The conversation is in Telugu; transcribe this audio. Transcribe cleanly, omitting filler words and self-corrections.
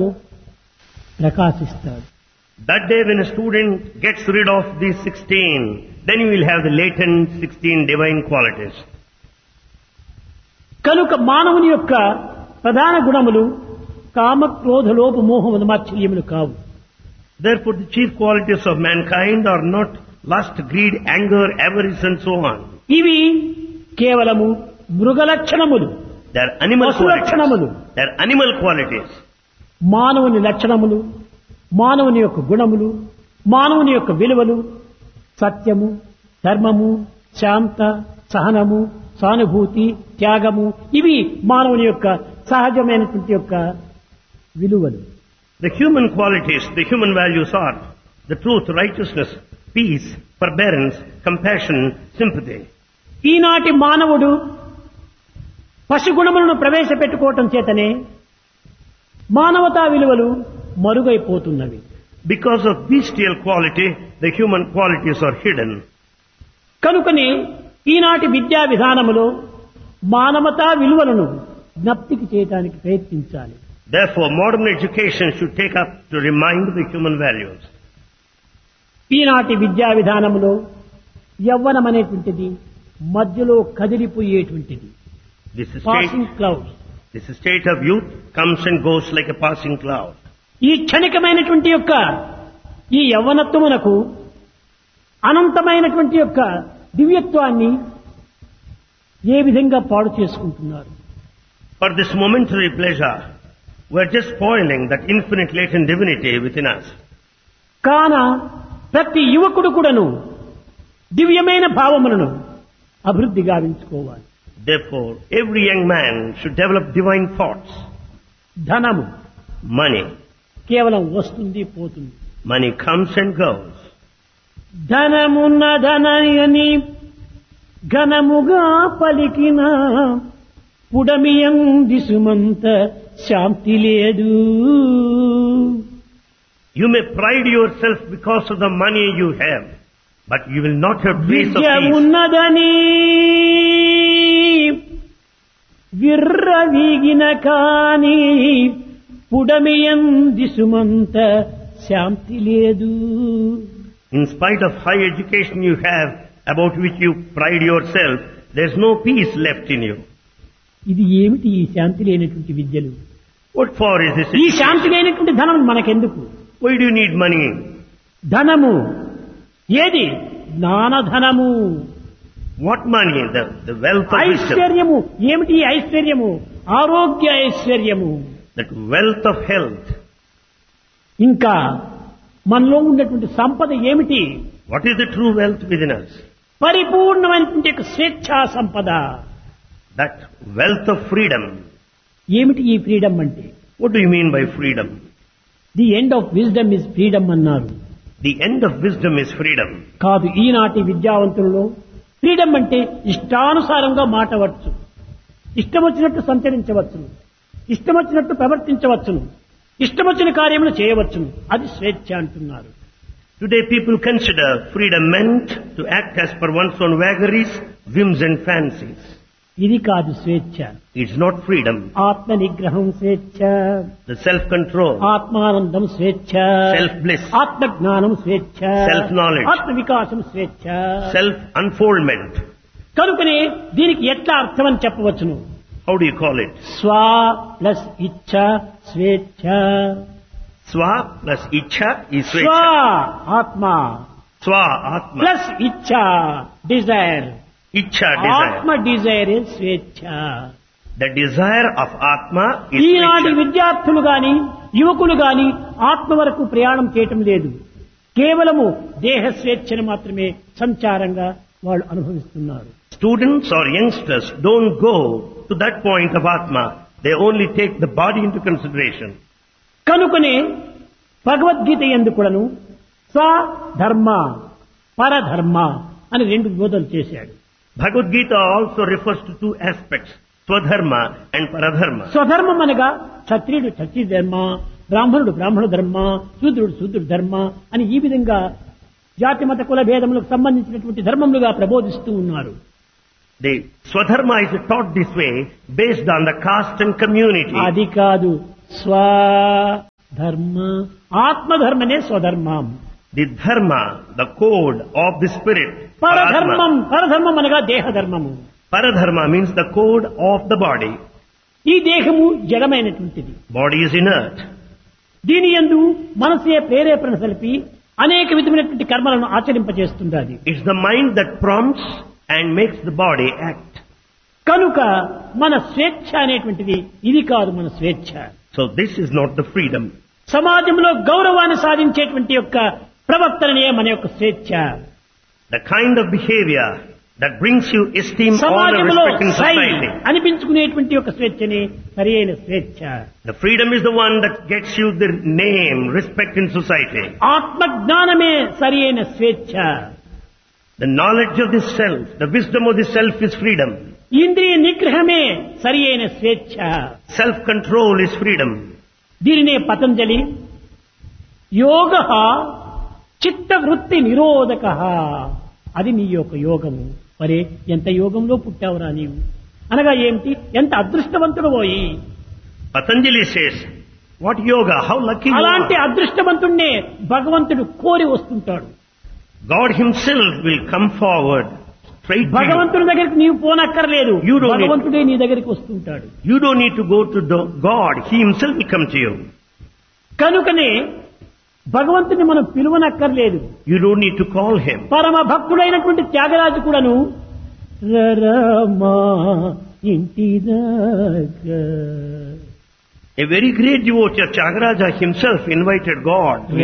ప్రకాశిస్తాడు. That day when a student gets rid of these 16, then you will have the latent 16 divine qualities. కనుక మానవుని యొక్క ప్రధాన గుణములు కామ క్రోధ లోభ మోహ మదమాత్సర్యములు కావు. Therefore the chief qualities of mankind are not lust, greed, anger, avarice and so on. ఇవి కేవలము మృగ లక్షణములు, They are animal పశు లక్షణములు. qualities. They are animal qualities. మానవుని లక్షణములు, మానవుని యొక్క గుణములు, మానవుని యొక్క విలువలు సత్యము, ధర్మము, శాంత, సహనము, సానుభూతి, త్యాగము ఇవి మానవుని యొక్క సహజమైనటువంటి యొక్క విలువలు. The human qualities, the human values are the truth, righteousness, peace, forbearance, compassion, sympathy. ఈనాటి మానవుడు పశుగుణములను ప్రవేశపెట్టుకోవటం చేతనే మానవతా విలువలు మరుగైపోతున్నవి. Because of bestial quality, the human qualities are hidden. కనుకనే ఈనాటి విద్యా విధానములో మానవతా విలువలను జ్ఞప్తికి చేయడానికి ప్రయత్నించాలి. Therefore, modern education should take up to remind the human values. ఈనాటి విద్యా విధానములో యవ్వనం అనేటువంటిది మధ్యలో కదిలిపోయేటువంటిది. This passing cloud. state of youth comes and goes like a passing cloud. ఈ క్షణికమైనటువంటి యొక్క ఈ యవ్వనత్వమునకు అనంతమైనటువంటి యొక్క దివ్యత్వాన్ని ఏ విధంగా పాడు చేసుకుంటున్నారు. For this momentary pleasure, we are just spoiling that infinite latent divinity within us. కాన ప్రతి యువకుడు కూడాను దివ్యమైన భావములను అభివృద్ధి గావించుకోవాలి. Therefore, every young man should develop divine thoughts. ధనము Money. కేవలం వస్తుంది పోతుంది. Money comes and goes. ధనమున్న ధనయని ఘనముగా పలికిన పుడమియంది సుమంత శాంతి లేదు. You may pride yourself because of the money you have, but you will not have peace of Vidya peace. ఉన్నదని విర్రవీగిన కాని పుడమియంది సుమంత శాంతి లేదు. In spite of high education you have, about which you pride yourself, there's no peace left in you. ఇది ఏమిటి ఈ శాంతి లేనటువంటి విద్యలు? What for is this? ఈ శాంతి లేనటువంటి ధనం మనకెందుకు? Why do you need money? ధనము ఏది? జ్ఞానధనము. What money? The wealth of wisdom. ఐశ్వర్యము ఏమిటి? ఈ ఐశ్వర్యము ఆరోగ్య ఐశ్వర్యము. That wealth of health. ఇంకా మనలో ఉన్నటువంటి సంపద ఏమిటి? What is the true wealth within us? పరిపూర్ణమైనటువంటి యొక్క స్వేచ్ఛా సంపద. That wealth of freedom. ఏమిటి ఈ ఫ్రీడమ్ అంటే? What do you mean by freedom? The end of wisdom is freedom అన్నారు. The end of wisdom is freedom. కాదు, ఈనాటి విద్యావంతులలో ఫ్రీడమ్ అంటే ఇష్టానుసారంగా మాటవచ్చు, ఇష్టం వచ్చినట్టు సంచరించవచ్చును, ఇష్టం వచ్చినట్టు ప్రవర్తించవచ్చును, ఇష్టం వచ్చిన కార్యములు చేయవచ్చును. అది స్వేచ్ఛ అంటున్నారు. Today people consider freedom meant to act as per one's own vagaries, whims and fancies. ఇది కాదు స్వేచ్ఛ. It's not freedom. ఆత్మ నిగ్రహం స్వేచ్ఛ, The self-control, ఆత్మానందం స్వేచ్ఛ, self-bliss, ఆత్మజ్ఞానం స్వేచ్ఛ, Self-knowledge. ఆత్మ వికాసం స్వేచ్ఛ. self-unfoldment. కనుకనే దీనికి ఎట్లా అర్థం అని చెప్పవచ్చును? How do you call it? స్వ ప్లస్ ఇచ్ఛ స్వేచ్ఛ. Swa plus Ichha is స్వ Swecha. ఆత్మ Swa Atma. Plus ఇచ్ఛ Dzire. Ichha ఆత్మ desire. డిజైర్ స్వేచ్ఛ. The desire of Atma is ఈనాటి Swecha. విద్యార్థులు గాని యువకులు గాని ఆత్మ వరకు ప్రయాణం చేయటం లేదు. కేవలము దేహ స్వేచ్ఛను మాత్రమే సంచారంగా వాళ్ళు అనుభవిస్తున్నారు. Students or youngsters don't go to that point of Atma. They only take the body into consideration. కనుకనే భగవద్గీత యందు కూడాను స్వధర్మ పరధర్మ అని రెండు బోధనలు చేశాడు. Bhagavad Gita also refers to two aspects, Swadharma and Paradharma. స్వధర్మం అనగా క్షత్రియుడు క్షత్రియ ధర్మ, బ్రాహ్మణుడు బ్రాహ్మణ ధర్మ, శూద్రుడు శూద్రుడు ధర్మ అని ఈ విధంగా జాతి మత కుల భేదములకు సంబంధించినటువంటి ధర్మములుగా ప్రబోధిస్తూ ఉన్నారు. The Swadharma is taught this way based on the caste and community. అది కాదు స్వ ధర్మ ఆత్మధర్మనే స్వధర్మం. The dharma, the code of the spirit. పరధర్మం పరధర్మం అనగా దేహధర్మము. Paradharma means the code of the body. ఈ దేహము జడమైనటువంటిది. Body is inert. దీని యందు మనసే ప్రేరేపణ సలిపి అనేక విధమైనటువంటి కర్మలను ఆచరింపజేస్తుంది. It's the mind that prompts and makes the body act. కనుక మన స్వేచ్ఛ అనేటువంటిది ఇది కాదు మన స్వేచ్ఛ. So this is not the freedom. సమాజంలో గౌరవాన్ని సాధించేటువంటి యొక్క ప్రవర్తననే మన యొక్క స్వేచ్ఛ. The kind of behavior that brings you esteem, honor, సమాజంలో respect in సై society. అనిపించుకునేటువంటి యొక్క స్వేచ్ఛని సరియైన స్వేచ్ఛ. The freedom is the one that gets you the name, respect in society. ఆత్మజ్ఞానమే సరియైన స్వేచ్ఛ. The knowledge of the self, the wisdom of the self is freedom. ఇంద్రియ నిగ్రహమే సరియైన స్వేచ్ఛ. Self-control is freedom. దీనినే పతంజలి యోగ చిత్తవృత్తి నిరోధక, అది నీ యొక్క యోగము. మరే ఎంత యోగంలో పుట్టావురా నీవు అనగా ఏమిటి, ఎంత అదృష్టవంతుడు పోయి. Patanjali says, what yoga, how lucky you అలాంటి are. అదృష్టవంతుణ్ణే భగవంతుడు కోరి వస్తుంటాడు. God himself will come forward straight to you. భగవంతుడి దగ్గరికి నీవు పోనక్కర్లేదు, You don't need- భగవంతుడే నీ దగ్గరికి వస్తుంటాడు. You don't need to go to God. He himself will come to you. కనుకనే భగవంతుని మనం పిలువనక్కర్లేదు. You don't need to call him. పరమ భక్తుడైనటువంటి త్యాగరాజు కూడాను రరమా ఇంటి దాకా A very great devotee, Tyagaraja himself invited God.